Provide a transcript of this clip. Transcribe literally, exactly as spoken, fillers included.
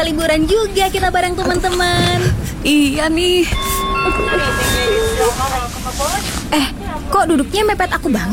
liburan juga kita bareng teman-teman. Iya nih. Eh, kok duduknya mepet aku banget?